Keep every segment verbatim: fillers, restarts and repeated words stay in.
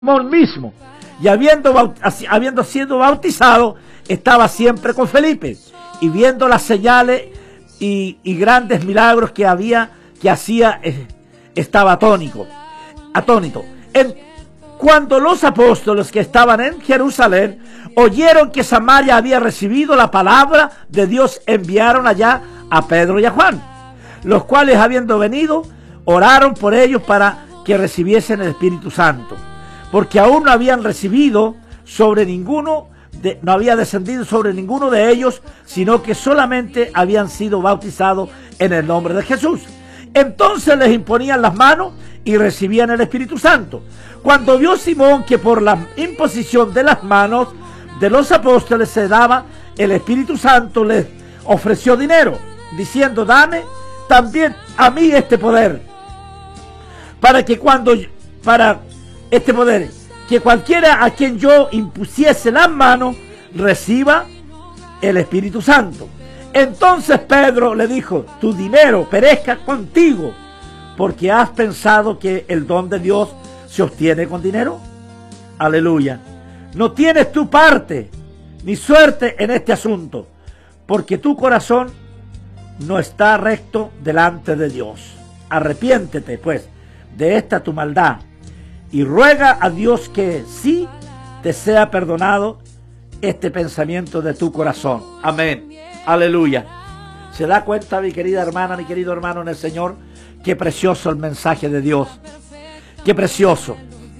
mismo, y habiendo, habiendo sido bautizado, estaba siempre con Felipe, y viendo las señales y, y grandes milagros que había, que hacía, eh, estaba atónico, atónito. En, cuando los apóstoles que estaban en Jerusalén oyeron que Samaria había recibido la palabra de Dios, enviaron allá a Pedro y a Juan, los cuales, habiendo venido, oraron por ellos para que recibiesen el Espíritu Santo, porque aún no habían recibido sobre ninguno, de, no había descendido sobre ninguno de ellos, sino que solamente habían sido bautizados en el nombre de Jesús. Entonces les imponían las manos y recibían el Espíritu Santo. Cuando vio Simón que por la imposición de las manos de los apóstoles se daba el Espíritu Santo, les ofreció dinero, diciendo: dame también a mí este poder, para que cuando, para este poder, que cualquiera a quien yo impusiese las manos, reciba el Espíritu Santo. Entonces Pedro le dijo: tu dinero perezca contigo, porque has pensado que el don de Dios se obtiene con dinero. Aleluya. No tienes tu parte ni suerte en este asunto, porque tu corazón no está recto delante de Dios. Arrepiéntete, pues, de esta tu maldad, y ruega a Dios que sí te sea perdonado este pensamiento de tu corazón. Amén. Aleluya. ¿Se da cuenta, mi querida hermana, mi querido hermano en el Señor? Qué precioso el mensaje de Dios. Qué precioso.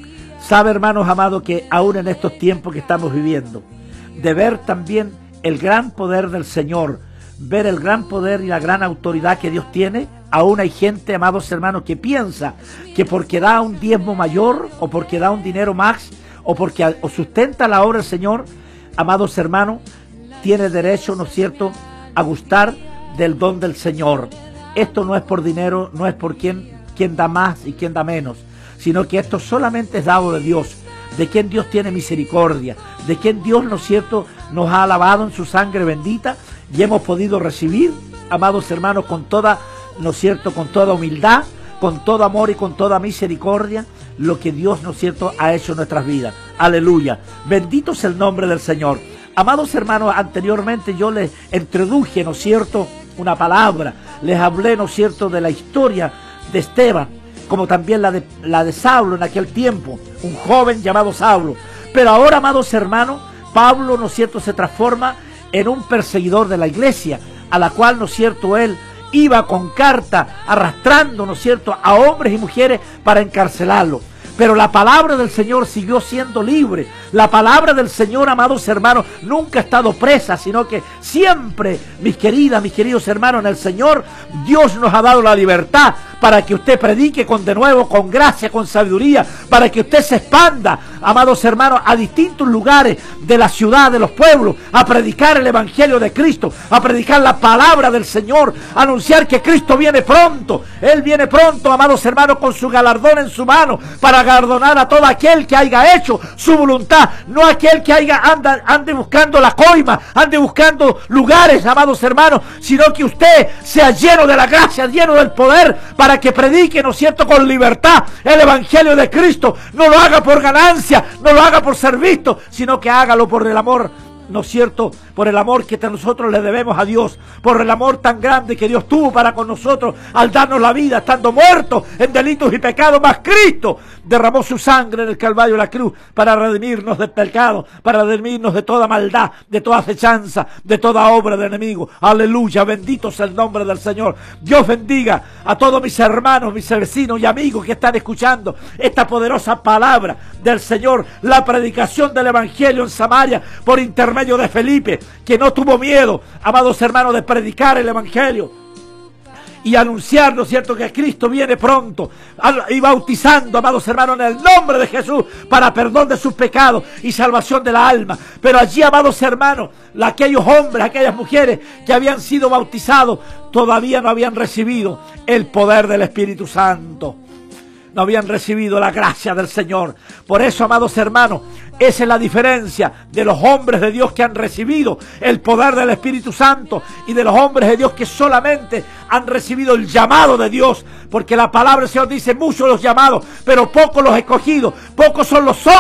Sabe, hermanos amados, que aún en estos tiempos que estamos viviendo, de ver también el gran poder del Señor, ver el gran poder y la gran autoridad que Dios tiene, aún hay gente, amados hermanos, que piensa que porque da un diezmo mayor, o porque da un dinero más, o porque o sustenta la obra del Señor, amados hermanos, tiene derecho, ¿no es cierto?, a gustar del don del Señor. Esto no es por dinero, no es por quién, quién da más y quién da menos, sino que esto solamente es dado de Dios, de quien Dios tiene misericordia, de quien Dios, ¿no es cierto?, nos ha lavado en su sangre bendita, y hemos podido recibir, amados hermanos, con toda, ¿no es cierto?, con toda humildad, con todo amor y con toda misericordia, lo que Dios, ¿no es cierto?, ha hecho en nuestras vidas. Aleluya. Bendito es el nombre del Señor. Amados hermanos, anteriormente yo les introduje, ¿no es cierto?, una palabra, les hablé, ¿no es cierto?, de la historia de Esteban, como también la de, la de Saulo en aquel tiempo, un joven llamado Saulo. Pero ahora, amados hermanos, Pablo, ¿no es cierto?, se transforma en un perseguidor de la iglesia, a la cual, ¿no es cierto?, él iba con carta arrastrando, ¿no es cierto?, a hombres y mujeres para encarcelarlo. Pero la palabra del Señor siguió siendo libre. La palabra del Señor, amados hermanos, nunca ha estado presa, sino que siempre, mis queridas, mis queridos hermanos, en el Señor, Dios nos ha dado la libertad para que usted predique con de nuevo, con gracia, con sabiduría, para que usted se expanda, amados hermanos, a distintos lugares de la ciudad, de los pueblos, a predicar el Evangelio de Cristo, a predicar la palabra del Señor, a anunciar que Cristo viene pronto. Él viene pronto, amados hermanos, con su galardón en su mano, para galardonar a todo aquel que haya hecho su voluntad, no aquel que haya anda, ande buscando la coima, ande buscando lugares, amados hermanos, sino que usted sea lleno de la gracia, lleno del poder, para que predique, ¿no es cierto?, con libertad el Evangelio de Cristo. No lo haga por ganancia, no lo haga por ser visto, sino que hágalo por el amor, ¿no es cierto?, por el amor que nosotros le debemos a Dios, por el amor tan grande que Dios tuvo para con nosotros al darnos la vida, estando muertos en delitos y pecados, mas Cristo derramó su sangre en el Calvario de la cruz para redimirnos del pecado, para redimirnos de toda maldad, de toda acechanza, de toda obra de enemigo. Aleluya, bendito sea el nombre del Señor. Dios bendiga a todos mis hermanos, mis vecinos y amigos que están escuchando esta poderosa palabra del Señor, la predicación del Evangelio en Samaria por intermedio de Felipe, que no tuvo miedo, amados hermanos, de predicar el Evangelio y anunciar, ¿no es cierto?, que Cristo viene pronto, y bautizando, amados hermanos, en el nombre de Jesús, para perdón de sus pecados y salvación de la alma. Pero allí, amados hermanos, aquellos hombres, aquellas mujeres que habían sido bautizados, todavía no habían recibido el poder del Espíritu Santo. no habían recibido la gracia del Señor. Por eso, amados hermanos, esa es la diferencia de los hombres de Dios que han recibido el poder del Espíritu Santo y de los hombres de Dios que solamente han recibido el llamado de Dios. Porque la palabra del Señor dice: muchos los llamados, pero pocos los escogidos. Pocos son los hombres